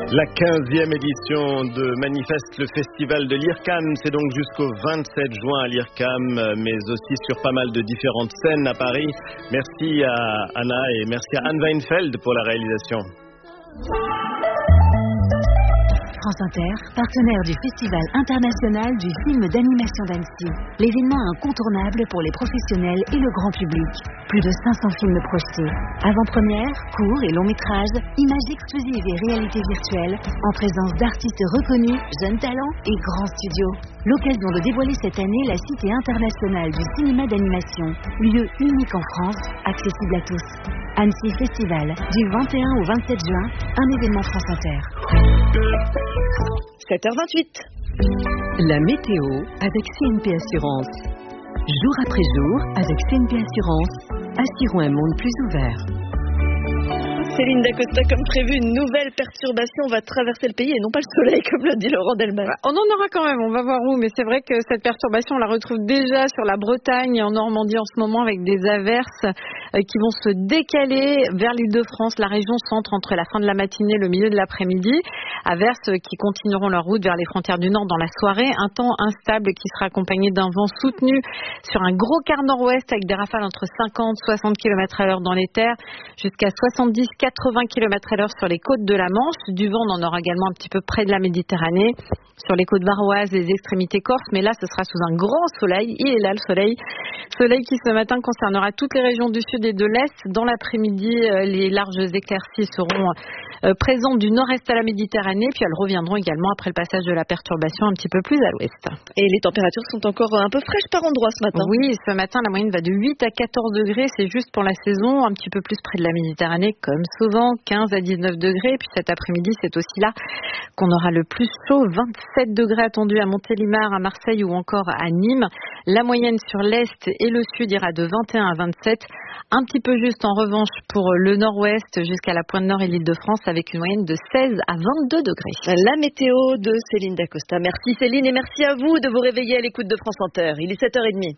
La 15e édition de Manifeste, le festival de l'IRCAM, c'est donc jusqu'au 27 juin à l'IRCAM, mais aussi sur pas mal de différentes scènes à Paris. Merci à Anna et merci à Anne Weinfeld pour la réalisation. France Inter, partenaire du Festival international du film d'animation d'Annecy. L'événement incontournable pour les professionnels et le grand public. Plus de 500 films projetés. Avant-première, courts et longs métrages, images exclusives et réalité virtuelle, en présence d'artistes reconnus, jeunes talents et grands studios. L'occasion de dévoiler cette année la Cité internationale du cinéma d'animation, lieu unique en France, accessible à tous. Annecy Festival, du 21 au 27 juin, un événement France Inter. 7h28. La météo avec CNP Assurance. Jour après jour, avec CNP Assurance, assurons un monde plus ouvert. Céline Dacosta, comme prévu, une nouvelle perturbation va traverser le pays et non pas le soleil, comme le dit Laurent Delmas. On en aura quand même, on va voir où, mais c'est vrai que cette perturbation, on la retrouve déjà sur la Bretagne et en Normandie en ce moment avec des averses qui vont se décaler vers l'Île-de-France, la région centre entre la fin de la matinée et le milieu de l'après-midi. Averses qui continueront leur route vers les frontières du Nord dans la soirée. Un temps instable qui sera accompagné d'un vent soutenu sur un gros quart nord-ouest avec des rafales entre 50 et 60 km/h dans les terres, jusqu'à 70-80 km/h sur les côtes de la Manche. Du vent, on en aura également un petit peu près de la Méditerranée, sur les côtes varoises et les extrémités corses, mais là ce sera sous un grand soleil. Il est là le soleil. Soleil qui ce matin concernera toutes les régions du sud et de l'est. Dans l'après-midi, les larges éclaircies seront présentes du nord-est à la Méditerranée, puis elles reviendront également après le passage de la perturbation un petit peu plus à l'ouest. Et les températures sont encore un peu fraîches par endroits ce matin. Oui, ce matin la moyenne va de 8 à 14 degrés, c'est juste pour la saison, un petit peu plus près de la Méditerranée comme souvent, 15 à 19 degrés. Puis cet après-midi, c'est aussi là qu'on aura le plus chaud, 27 degrés attendus à Montélimar, à Marseille ou encore à Nîmes. La moyenne sur l'est et le sud ira de 21 à 27. Un petit peu juste en revanche pour le nord-ouest jusqu'à la Pointe Nord et l'Île-de-France avec une moyenne de 16 à 22 degrés. La météo de Céline Dacosta. Merci Céline et merci à vous de vous réveiller à l'écoute de France Inter. Il est 7h30.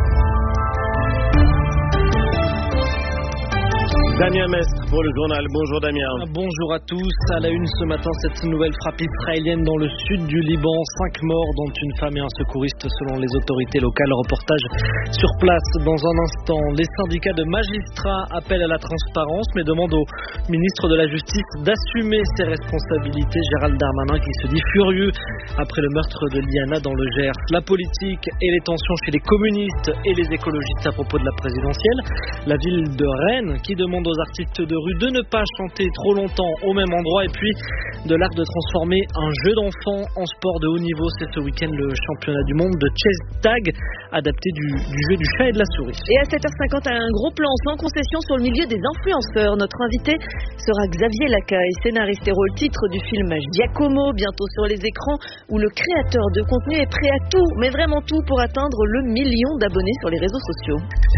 Damien Mestre pour le journal. Bonjour Damien. Bonjour à tous. À la une ce matin, cette nouvelle frappe israélienne dans le sud du Liban. 5 morts, dont une femme et un secouriste selon les autorités locales. Reportage sur place dans un instant. Les syndicats de magistrats appellent à la transparence mais demandent au ministre de la Justice d'assumer ses responsabilités. Gérald Darmanin qui se dit furieux après le meurtre de Liana dans le Gers. La politique et les tensions chez les communistes et les écologistes à propos de la présidentielle. La ville de Rennes qui demande aux artistes de rue de ne pas chanter trop longtemps au même endroit, et puis de l'art de transformer un jeu d'enfant en sport de haut niveau. C'est ce week-end le championnat du monde de chess tag, adapté du jeu du chat et de la souris. Et à 7h50, un gros plan sans concession sur le milieu des influenceurs. Notre invité sera Xavier Lacaille, scénariste et rôle titre du film Giacomo, bientôt sur les écrans, où le créateur de contenu est prêt à tout, mais vraiment tout, pour atteindre le 1 million d'abonnés sur les réseaux sociaux.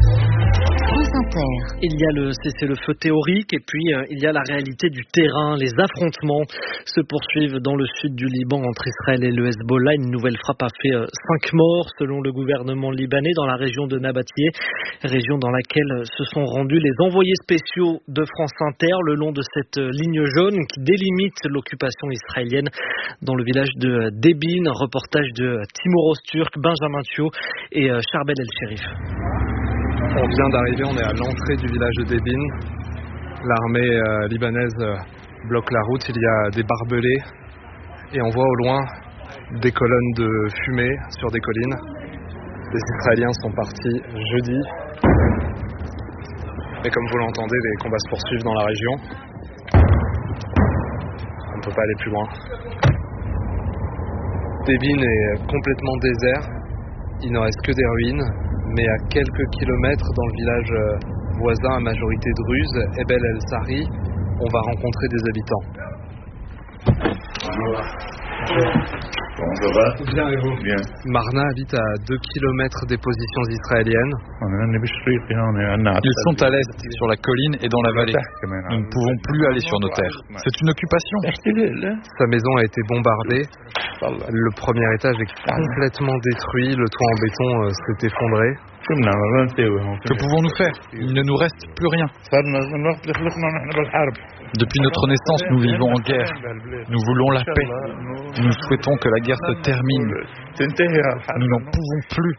Inter. Il y a le cessez-le-feu théorique et puis il y a la réalité du terrain. Les affrontements se poursuivent dans le sud du Liban entre Israël et le Hezbollah. Une nouvelle frappe a fait 5 morts selon le gouvernement libanais dans la région de Nabatieh, région dans laquelle se sont rendus les envoyés spéciaux de France Inter le long de cette ligne jaune qui délimite l'occupation israélienne dans le village de Debin. Reportage de Timur Öztürk, Benjamin Thio et Charbel El-Sherif. On vient d'arriver, on est à l'entrée du village de Debin. L'armée libanaise bloque la route, il y a des barbelés et on voit au loin des colonnes de fumée sur des collines. Les Israéliens sont partis jeudi. Et comme vous l'entendez, les combats se poursuivent dans la région. On ne peut pas aller plus loin. Debin est complètement désert, il ne reste que des ruines. Mais à quelques kilomètres dans le village voisin à majorité druze, Ebel El-Sari, on va rencontrer des habitants. Comment ça va? Bien, et vous? Bien. Marna habite à 2 kilomètres des positions israéliennes. Ils sont à l'est, sur la colline et dans la vallée. Nous ne pouvons plus aller sur nos terres. C'est une occupation. Sa maison a été bombardée. Le premier étage est complètement détruit. Le toit en béton s'est effondré. Que pouvons-nous faire? Il ne nous reste plus rien. Depuis notre naissance, nous vivons en guerre. Nous voulons la paix. Nous souhaitons que la guerre se termine. Nous n'en pouvons plus.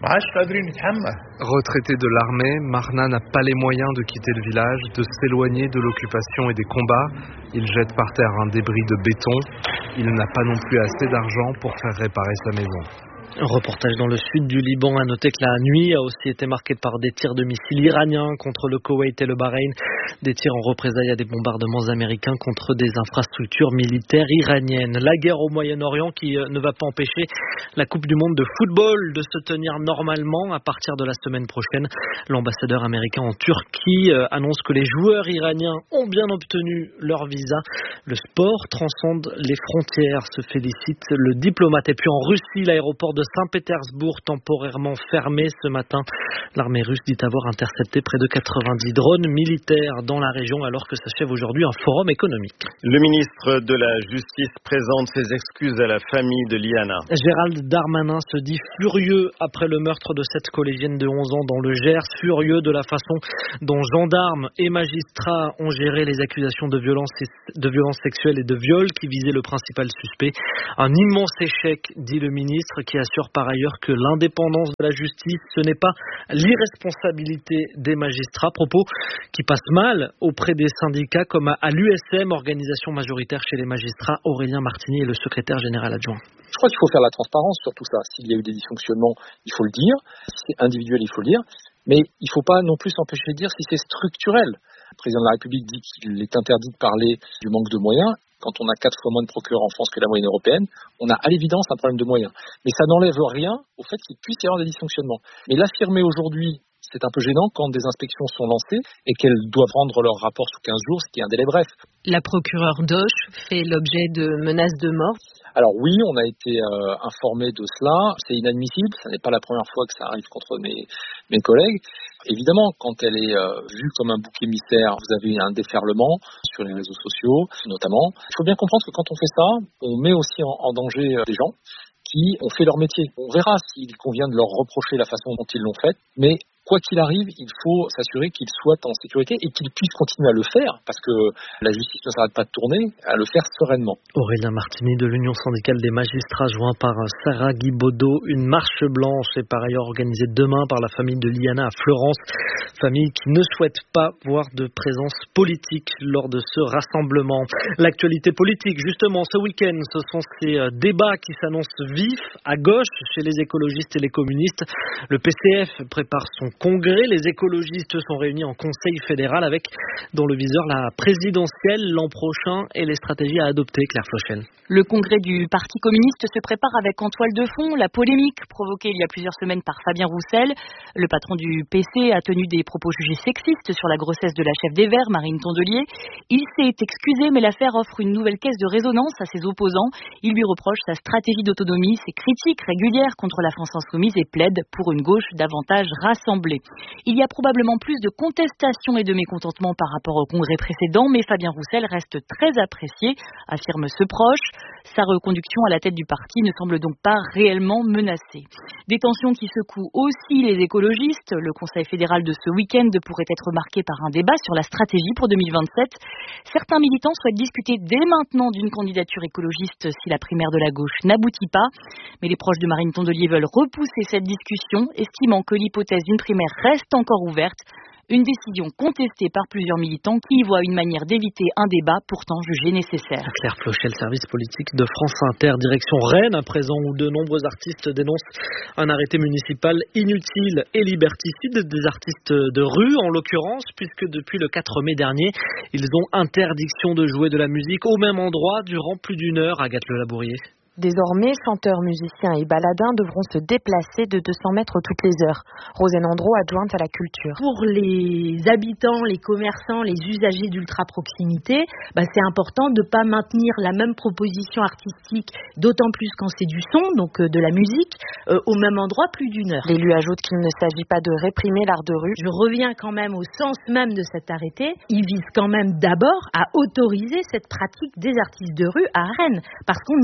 Retraité de l'armée, Marna n'a pas les moyens de quitter le village, de s'éloigner de l'occupation et des combats. Il jette par terre un débris de béton. Il n'a pas non plus assez d'argent pour faire réparer sa maison. Un reportage dans le sud du Liban. À noter que la nuit a aussi été marquée par des tirs de missiles iraniens contre le Koweït et le Bahreïn. Des tirs en représailles à des bombardements américains contre des infrastructures militaires iraniennes. La guerre au Moyen-Orient qui ne va pas empêcher la Coupe du Monde de football de se tenir normalement à partir de la semaine prochaine. L'ambassadeur américain en Turquie annonce que les joueurs iraniens ont bien obtenu leur visa. Le sport transcende les frontières, se félicite le diplomate. Et puis en Russie, l'aéroport de Saint-Pétersbourg temporairement fermé ce matin. L'armée russe dit avoir intercepté près de 90 drones militaires dans la région alors que s'achève aujourd'hui un forum économique. Le ministre de la Justice présente ses excuses à la famille de Liana. Gérald Darmanin se dit furieux après le meurtre de cette collégienne de 11 ans dans le Gers, furieux de la façon dont gendarmes et magistrats ont géré les accusations de violence sexuelle et de viol qui visaient le principal suspect. Un immense échec, dit le ministre, qui assure par ailleurs que l'indépendance de la justice, ce n'est pas l'irresponsabilité des magistrats, propos qui passent mal auprès des syndicats comme à l'USM, organisation majoritaire chez les magistrats. Aurélien Martini est le secrétaire général adjoint. Je crois qu'il faut faire la transparence sur tout ça. S'il y a eu des dysfonctionnements, il faut le dire. Si c'est individuel, il faut le dire. Mais il ne faut pas non plus s'empêcher de dire si c'est structurel. Le président de la République dit qu'il est interdit de parler du manque de moyens. Quand on a 4 fois moins de procureurs en France que la moyenne européenne, on a à l'évidence un problème de moyens. Mais ça n'enlève rien au fait qu'il puisse y avoir des dysfonctionnements. Mais l'affirmer aujourd'hui, c'est un peu gênant quand des inspections sont lancées et qu'elles doivent rendre leur rapport sous 15 jours, ce qui est un délai bref. La procureure Doche fait l'objet de menaces de mort. Alors oui, on a été informé de cela. C'est inadmissible. Ce n'est pas la première fois que ça arrive contre mes collègues. Évidemment, quand elle est vue comme un bouc émissaire, vous avez un déferlement sur les réseaux sociaux, notamment. Il faut bien comprendre que quand on fait ça, on met aussi en danger des gens qui ont fait leur métier. On verra s'il convient de leur reprocher la façon dont ils l'ont fait, mais quoi qu'il arrive, il faut s'assurer qu'ils soient en sécurité et qu'ils puissent continuer à le faire, parce que la justice ne s'arrête pas de tourner, à le faire sereinement. Aurélien Martini de l'Union syndicale des magistrats, joint par Sarah Guibaudot. Une marche blanche est par ailleurs organisée demain par la famille de Liana à Fleurance, famille qui ne souhaite pas voir de présence politique lors de ce rassemblement. L'actualité politique, justement, ce week-end, ce sont ces débats qui s'annoncent vifs à gauche chez les écologistes et les communistes. Le PCF prépare son congrès. Les écologistes sont réunis en conseil fédéral avec dans le viseur la présidentielle l'an prochain et les stratégies à adopter. Claire Flochel. Le congrès du Parti communiste se prépare avec en toile de fond la polémique provoquée il y a plusieurs semaines par Fabien Roussel. Le patron du PC a tenu des propos jugés sexistes sur la grossesse de la chef des Verts, Marine Tondelier. Il s'est excusé, mais l'affaire offre une nouvelle caisse de résonance à ses opposants. Il lui reproche sa stratégie d'autonomie, ses critiques régulières contre la France insoumise et plaide pour une gauche davantage rassemblée. Il y a probablement plus de contestation et de mécontentement par rapport au congrès précédent, mais Fabien Roussel reste très apprécié, affirme ce proche. Sa reconduction à la tête du parti ne semble donc pas réellement menacée. Des tensions qui secouent aussi les écologistes. Le Conseil fédéral de ce week-end pourrait être marqué par un débat sur la stratégie pour 2027. Certains militants souhaitent discuter dès maintenant d'une candidature écologiste si la primaire de la gauche n'aboutit pas. Mais les proches de Marine Tondelier veulent repousser cette discussion, estimant que l'hypothèse d'une primaire reste encore ouverte. Une décision contestée par plusieurs militants qui y voient une manière d'éviter un débat pourtant jugé nécessaire. Claire Flochel, service politique de France Inter, direction Rennes à présent, où de nombreux artistes dénoncent un arrêté municipal inutile et liberticide, des artistes de rue en l'occurrence, puisque depuis le 4 mai dernier, ils ont interdiction de jouer de la musique au même endroit durant plus d'une heure. Agathe Le Labourier. Désormais, chanteurs, musiciens et baladins devront se déplacer de 200 mètres toutes les heures. Rosane Andro, adjointe à la culture. Pour les habitants, les commerçants, les usagers d'ultra-proximité, c'est important de ne pas maintenir la même proposition artistique, d'autant plus quand c'est du son, donc de la musique, au même endroit plus d'une heure. L'élu ajoute qu'il ne s'agit pas de réprimer l'art de rue. Je reviens quand même au sens même de cet arrêté. Il vise quand même d'abord à autoriser cette pratique des artistes de rue à Rennes, parce qu'on y est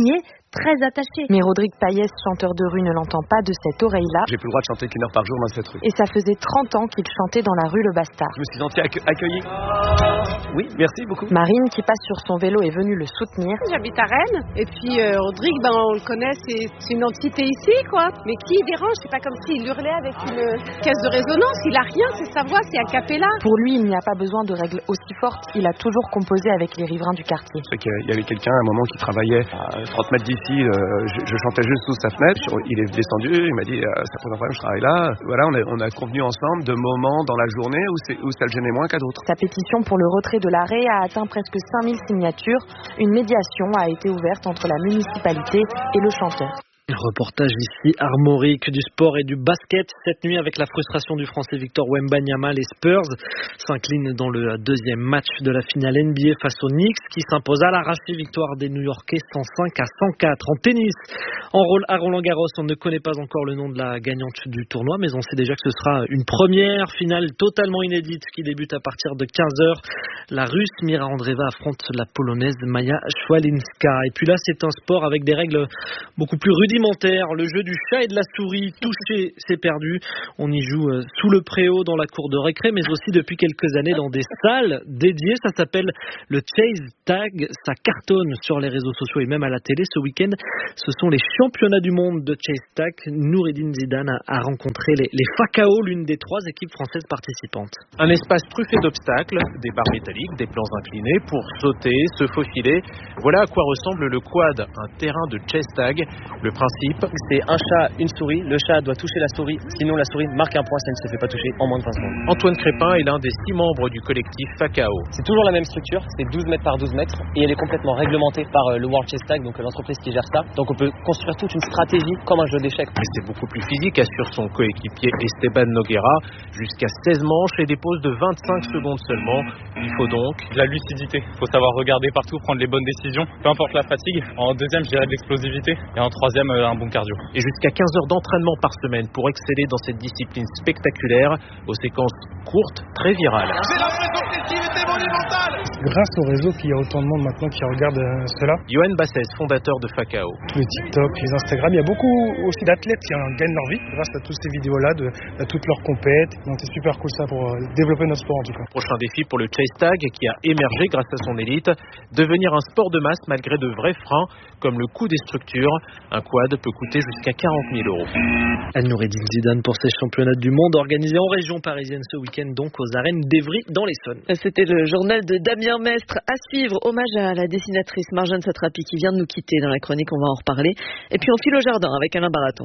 très attachés. Mais Rodrigue Payès, chanteur de rue, ne l'entend pas de cette oreille-là. J'ai plus le droit de chanter qu'1 heure par jour dans cette rue. Et ça faisait 30 ans qu'il chantait dans la rue Le Bastard. Je me suis senti accueilli. Oui, merci beaucoup. Marine, qui passe sur son vélo, est venue le soutenir. J'habite à Rennes. Et puis Rodrigue, on le connaît, c'est une entité ici, quoi. Mais qui il dérange? C'est pas comme s'il hurlait avec une caisse de résonance. Il a rien, c'est sa voix, c'est a cappella. Pour lui, il n'y a pas besoin de règles aussi fortes. Il a toujours composé avec les riverains du quartier. C'est qu'il y avait quelqu'un à un moment qui travaillait à 30 mètres d'ici. Je chantais juste sous sa fenêtre. Il est descendu, il m'a dit ça pose un problème, je travaille là. Voilà, on a convenu ensemble de moments dans la journée où ça le gênait moins qu'à d'autres. Sa pétition pour le retrait de l'arrêt a atteint presque 5000 signatures. Une médiation a été ouverte entre la municipalité et le chanteur. Reportage ici armorique du sport et du basket cette nuit avec la frustration du Français Victor Wembanyama. Les Spurs s'inclinent dans le deuxième match de la finale NBA face aux Knicks qui s'imposent à l'arraché. Victoire des New-Yorkais 105-104. En tennis, à Roland-Garros, on ne connaît pas encore le nom de la gagnante du tournoi, mais on sait déjà que ce sera une première finale totalement inédite qui débute à partir de 15h. La Russe Mira Andreeva affronte la Polonaise Maja Szwalinska. Et puis là, c'est un sport avec des règles beaucoup plus rudimentaires. Le jeu du chat et de la souris, touché, c'est perdu. On y joue sous le préau dans la cour de récré, mais aussi depuis quelques années dans des salles dédiées. Ça s'appelle le Chase Tag. Ça cartonne sur les réseaux sociaux et même à la télé. Ce week-end, ce sont les championnats du monde de Chase Tag. Noureddine Zidane a rencontré les Fakao, l'une des 3 équipes françaises participantes. Un espace truffé d'obstacles, des barres métalliques, des plans inclinés pour sauter, se faufiler. Voilà à quoi ressemble le quad, un terrain de Chase Tag. Le principe, c'est un chat, une souris. Le chat doit toucher la souris, sinon la souris marque un point si elle ne se fait pas toucher en moins de 20 secondes. Antoine Crépin est l'un des 6 membres du collectif Fakao. C'est toujours la même structure, c'est 12 mètres par 12 mètres et elle est complètement réglementée par le World Chess Tag, donc l'entreprise qui gère ça. Donc on peut construire toute une stratégie comme un jeu d'échecs. Mais c'est beaucoup plus physique, assure son coéquipier Esteban Noguera. Jusqu'à 16 manches et des pauses de 25 secondes seulement. Il faut donc de la lucidité. Il faut savoir regarder partout, prendre les bonnes décisions, peu importe la fatigue. En deuxième, je dirais de l'explosivité et en troisième, un bon cardio. Et jusqu'à 15 heures d'entraînement par semaine pour exceller dans cette discipline spectaculaire aux séquences courtes, très virales. C'est la pression festive était monumentale. Grâce au réseau qu'il y a autant de monde maintenant qui regarde cela. Yoann Bassès, fondateur de Fakao. Le TikTok, les Instagram, il y a beaucoup aussi d'athlètes qui gagnent leur vie grâce à toutes ces vidéos-là, à toutes leurs compètes. Donc c'est super cool ça pour développer notre sport en tout cas. Prochain défi pour le Chase Tag qui a émergé grâce à son élite, devenir un sport de masse malgré de vrais freins comme le coût des structures. Un quad peut coûter jusqu'à 40 000 €. Noureddine Zidane pour ces championnats du monde organisés en région parisienne ce week-end, donc aux arènes d'Evry dans l'Essonne. C'était le journal de Damien Mestre à suivre. Hommage à la dessinatrice Marjane Satrapi qui vient de nous quitter dans la chronique, on va en reparler. Et puis on file au jardin avec Alain Baraton.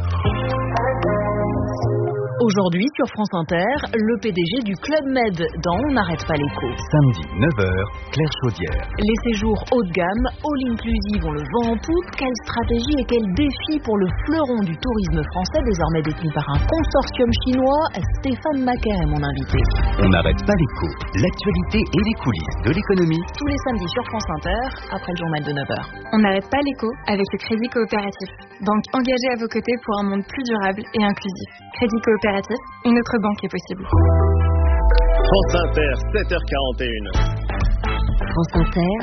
Aujourd'hui sur France Inter, le PDG du Club Med dans On n'arrête pas l'écho. Samedi 9h, Claire Chaudière. Les séjours haut de gamme, all inclusive, ont le vent en poupe. Quelle stratégie et quel défi pour le fleuron du tourisme français désormais détenu par un consortium chinois? Stéphane Maquet est mon invité. On n'arrête pas l'écho. L'actualité et les coulisses de l'économie. Tous les samedis sur France Inter, après le journal de 9h. On n'arrête pas l'écho avec le Crédit Coopératif. Banque engagée à vos côtés pour un monde plus durable et inclusif. Crédit Coopératif, une autre banque est possible. France Inter, 7h41. France Inter,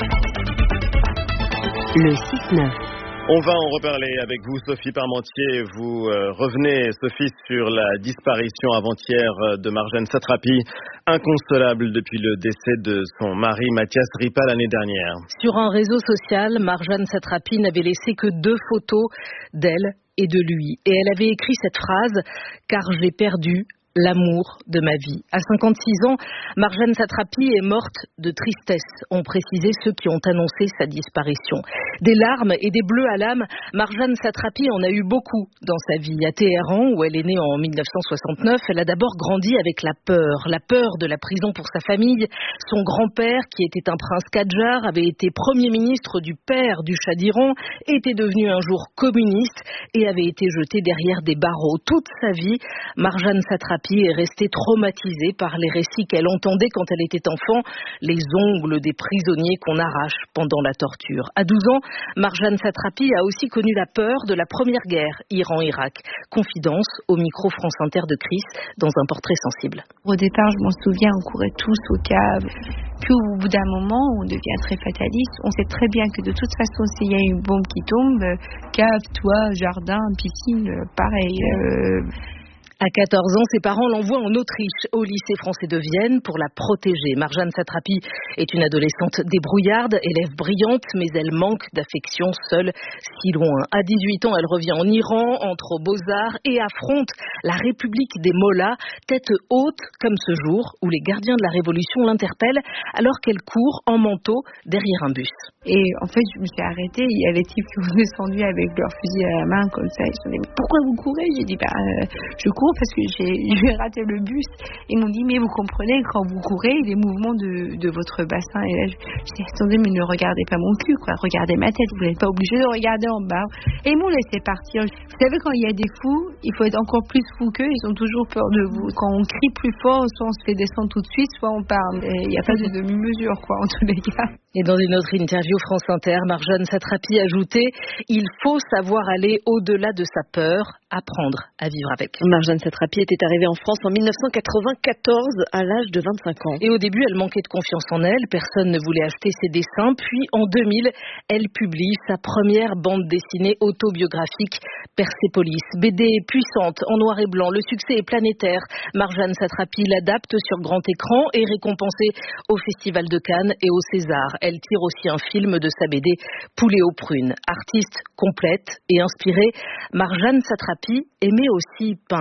le 6-9. On va en reparler avec vous, Sophie Parmentier. Vous revenez, Sophie, sur la disparition avant-hier de Marjane Satrapi, inconsolable depuis le décès de son mari Mathias Ripa l'année dernière. Sur un réseau social, Marjane Satrapi n'avait laissé que 2 photos d'elle et de lui. Et elle avait écrit cette phrase « Car j'ai perdu l'amour de ma vie ». À 56 ans, Marjane Satrapi est morte de tristesse, ont précisé ceux qui ont annoncé sa disparition. Des larmes et des bleus à l'âme, Marjane Satrapi en a eu beaucoup dans sa vie. À Téhéran, où elle est née en 1969, elle a d'abord grandi avec la peur de la prison pour sa famille. Son grand-père, qui était un prince Kadjar, avait été premier ministre du père du Shah d'Iran, était devenu un jour communiste et avait été jeté derrière des barreaux. Toute sa vie, Marjane Satrapi Satrapi est restée traumatisée par les récits qu'elle entendait quand elle était enfant, les ongles des prisonniers qu'on arrache pendant la torture. À 12 ans, Marjane Satrapi a aussi connu la peur de la première guerre Iran-Irak. Confidence au micro France Inter de Chris dans un portrait sensible. Au départ, je m'en souviens, on courait tous au cave. Puis au bout d'un moment, on devient très fataliste. On sait très bien que de toute façon, s'il y a une bombe qui tombe, cave, toit, jardin, piscine, pareil. À 14 ans, ses parents l'envoient en Autriche, au lycée français de Vienne, pour la protéger. Marjane Satrapi est une adolescente débrouillarde, élève brillante, mais elle manque d'affection seule, si loin. À 18 ans, elle revient en Iran, entre aux Beaux-Arts et affronte la République des Mollahs, tête haute comme ce jour où les gardiens de la Révolution l'interpellent alors qu'elle court en manteau derrière un bus. Et en fait, je me suis arrêtée. Il y a des types qui sont descendus avec leur fusil à la main, comme ça. Ils se sont dit, mais pourquoi vous courez? J'ai dit, je cours parce que j'ai raté le bus. Ils m'ont dit, mais vous comprenez, quand vous courez, les mouvements de votre bassin. Et là, je dis, attendez, mais ne regardez pas mon cul, quoi. Regardez ma tête. Vous n'êtes pas obligé de regarder en bas. Et ils m'ont laissé partir. Vous savez, quand il y a des fous, il faut être encore plus fou qu'eux. Ils ont toujours peur de vous. Quand on crie plus fort, soit on se fait descendre tout de suite, soit on parle. Il n'y a pas de demi-mesure, quoi, en tous les cas. Et dans une autre interview France Inter, Marjane Satrapi ajoutait « Il faut savoir aller au-delà de sa peur, apprendre à vivre avec ». Marjane Satrapi était arrivée en France en 1994 à l'âge de 25 ans. Et au début, elle manquait de confiance en elle, personne ne voulait acheter ses dessins. Puis en 2000, elle publie sa première bande dessinée autobiographique, Persépolis. BD puissante, en noir et blanc, le succès est planétaire. Marjane Satrapi l'adapte sur grand écran et récompensée au Festival de Cannes et au César. Elle tire aussi un film de sa BD Poulet aux prunes. Artiste complète et inspirée, Marjane Satrapi aimait aussi peindre.